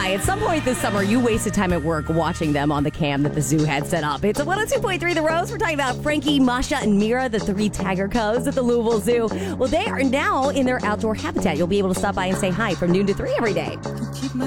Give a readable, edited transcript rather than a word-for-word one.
hi. At some point this summer, you wasted time at work watching them on the cam that the zoo had set up. It's a 102.3 The Rose. We're talking about Frankie, Masha, and Mira, the 3 tiger cubs at the Louisville Zoo. Well, they are now in their outdoor habitat. You'll be able to stop by and say hi from noon to 3 every day.